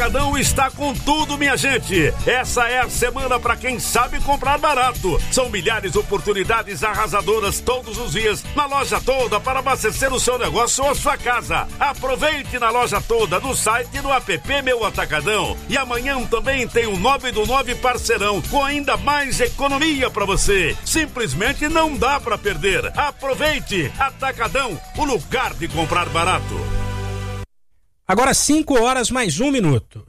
Atacadão está com tudo, minha gente. Essa é a semana para quem sabe comprar barato. São milhares de oportunidades arrasadoras todos os dias na Loja Toda para abastecer o seu negócio ou a sua casa. Aproveite na Loja Toda, no site e no app Meu Atacadão. E amanhã também tem o 9 do 9 parceirão com ainda mais economia para você. Simplesmente não dá para perder. Aproveite. Atacadão, o lugar de comprar barato. Agora 5 horas mais 1 minuto.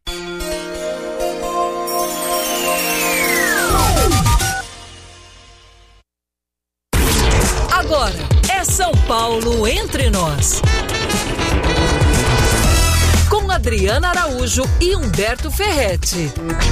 Agora é São Paulo entre nós. Com Adriana Araújo e Humberto Ferretti.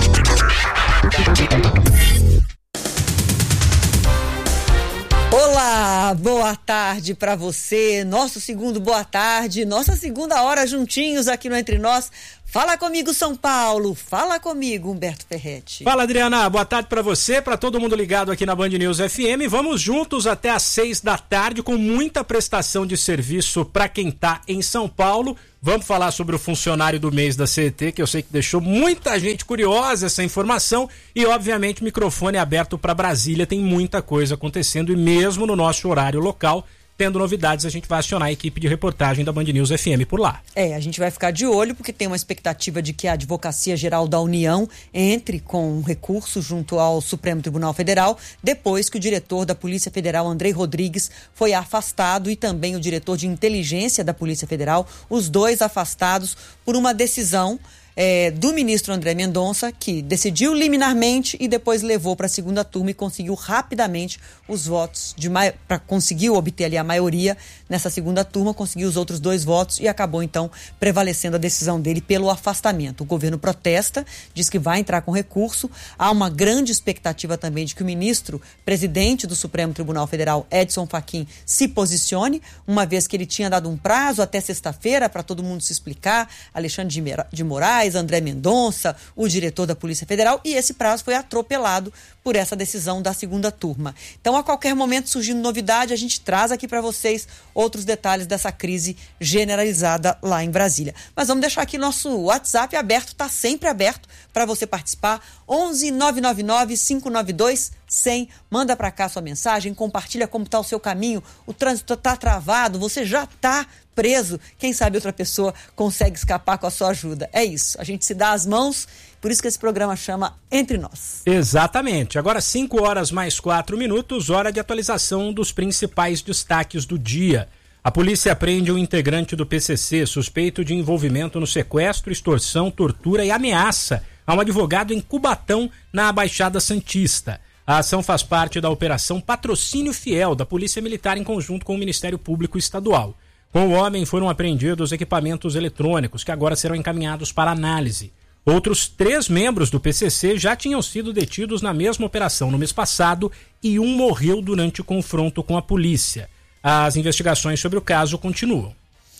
Olá, boa tarde para você, nosso segundo boa tarde, nossa segunda hora juntinhos aqui no Entre Nós. Fala comigo, São Paulo, fala comigo, Humberto Ferretti. Fala, Adriana, boa tarde para você, para todo mundo ligado aqui na Band News FM. Vamos juntos até às 6 da tarde com muita prestação de serviço para quem tá em São Paulo. Vamos falar sobre o funcionário do mês da CET, que eu sei que deixou muita gente curiosa essa informação, e obviamente o microfone é aberto para Brasília, tem muita coisa acontecendo e mesmo no nosso horário local, tendo novidades, a gente vai acionar a equipe de reportagem da Band News FM por lá. A gente vai ficar de olho porque tem uma expectativa de que a Advocacia Geral da União entre com um recurso junto ao Supremo Tribunal Federal, depois que o diretor da Polícia Federal, Andrei Rodrigues, foi afastado, e também o diretor de inteligência da Polícia Federal, os dois afastados por uma decisão do ministro André Mendonça, que decidiu liminarmente e depois levou para a segunda turma e conseguiu rapidamente os votos, conseguiu obter ali a maioria nessa segunda turma, conseguiu os outros 2 votos e acabou então prevalecendo a decisão dele pelo afastamento. O governo protesta, diz que vai entrar com recurso. Há uma grande expectativa também de que o ministro, presidente do Supremo Tribunal Federal, Edson Fachin, se posicione, uma vez que ele tinha dado um prazo até sexta-feira para todo mundo se explicar, Alexandre de Moraes, André Mendonça, o diretor da Polícia Federal, e esse prazo foi atropelado por essa decisão da segunda turma. Então, a qualquer momento, surgindo novidade, a gente traz aqui para vocês outros detalhes dessa crise generalizada lá em Brasília. Mas vamos deixar aqui nosso WhatsApp aberto, está sempre aberto para você participar. 11 999 592 100. Manda para cá sua mensagem, compartilha como está o seu caminho. O trânsito está travado, você já está preso. Quem sabe outra pessoa consegue escapar com a sua ajuda. É isso, a gente se dá as mãos, por isso que esse programa chama Entre Nós. Exatamente. Agora 5 horas mais 4 minutos, hora de atualização dos principais destaques do dia. A polícia apreende um integrante do PCC suspeito de envolvimento no sequestro, extorsão, tortura e ameaça a um advogado em Cubatão, na Baixada Santista. A ação faz parte da Operação Patrocínio Fiel da Polícia Militar em conjunto com o Ministério Público Estadual. Com o homem foram apreendidos equipamentos eletrônicos que agora serão encaminhados para análise. Outros 3 membros do PCC já tinham sido detidos na mesma operação no mês passado e um morreu durante o confronto com a polícia. As investigações sobre o caso continuam.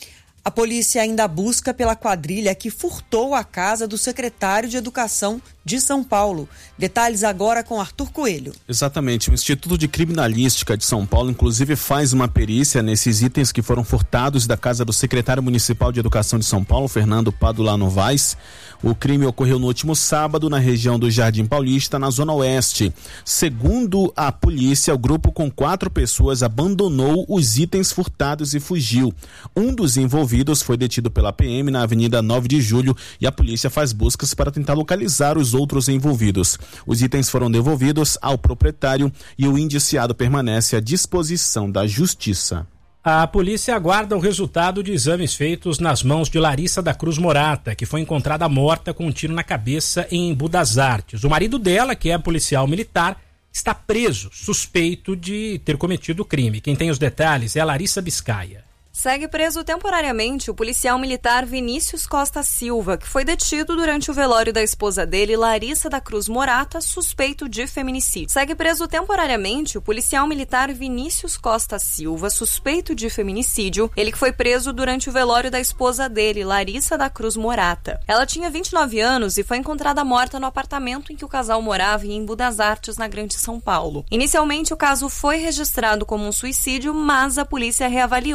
A polícia ainda busca pela quadrilha que furtou a casa do secretário de Educação de São Paulo. Detalhes agora com Arthur Coelho. Exatamente, o Instituto de Criminalística de São Paulo inclusive faz uma perícia nesses itens que foram furtados da casa do secretário municipal de Educação de São Paulo, Fernando Padula Novaes. O crime ocorreu no último sábado na região do Jardim Paulista, na Zona Oeste. Segundo a polícia, o grupo com 4 pessoas abandonou os itens furtados e fugiu. Um dos envolvidos foi detido pela PM na Avenida 9 de Julho e a polícia faz buscas para tentar localizar os outros envolvidos. Os itens foram devolvidos ao proprietário e o indiciado permanece à disposição da Justiça. A polícia aguarda o resultado de exames feitos nas mãos de Larissa da Cruz Morata, que foi encontrada morta com um tiro na cabeça em Embu das Artes. O marido dela, que é policial militar, está preso, suspeito de ter cometido o crime. Quem tem os detalhes é a Larissa Biscaia. Segue preso temporariamente o policial militar Vinícius Costa Silva, que foi detido durante o velório da esposa dele, Larissa da Cruz Morata, suspeito de feminicídio. Segue preso temporariamente o policial militar Vinícius Costa Silva, suspeito de feminicídio, ele que foi preso durante o velório da esposa dele, Larissa da Cruz Morata. Ela tinha 29 anos e foi encontrada morta no apartamento em que o casal morava em Embu das Artes, na Grande São Paulo. Inicialmente, o caso foi registrado como um suicídio, mas a polícia reavaliou. Em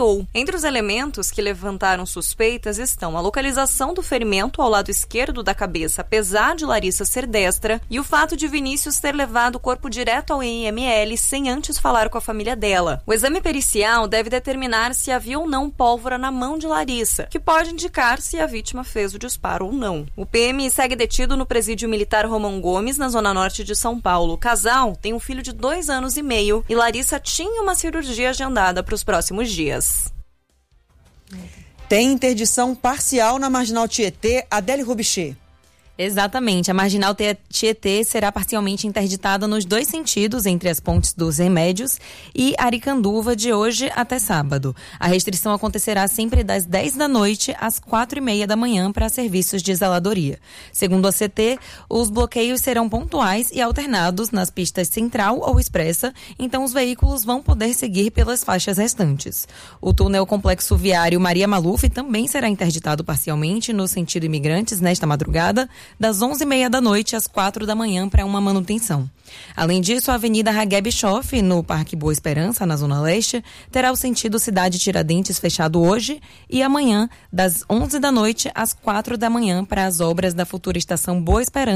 Entre os elementos que levantaram suspeitas estão a localização do ferimento ao lado esquerdo da cabeça, apesar de Larissa ser destra, e o fato de Vinícius ter levado o corpo direto ao IML sem antes falar com a família dela. O exame pericial deve determinar se havia ou não pólvora na mão de Larissa, que pode indicar se a vítima fez o disparo ou não. O PM segue detido no presídio militar Romão Gomes, na zona norte de São Paulo. O casal tem um filho de 2 anos e meio e Larissa tinha uma cirurgia agendada para os próximos dias. Tem interdição parcial na Marginal Tietê. Adélie Rubichê. Exatamente. A Marginal Tietê será parcialmente interditada nos 2 sentidos, entre as pontes dos Remédios e Aricanduva, de hoje até sábado. A restrição acontecerá sempre das 10 da noite às 4h30 da manhã para serviços de zeladoria. Segundo a CT, os bloqueios serão pontuais e alternados nas pistas Central ou Expressa, então os veículos vão poder seguir pelas faixas restantes. O túnel complexo viário Maria Maluf também será interditado parcialmente no sentido imigrantes nesta madrugada, das 11h30 da noite às 4 da manhã para uma manutenção. Além disso, a Avenida Ragué Bischoff, no Parque Boa Esperança, na Zona Leste, terá o sentido Cidade Tiradentes fechado hoje e amanhã, das 11 da noite às 4 da manhã para as obras da futura estação Boa Esperança.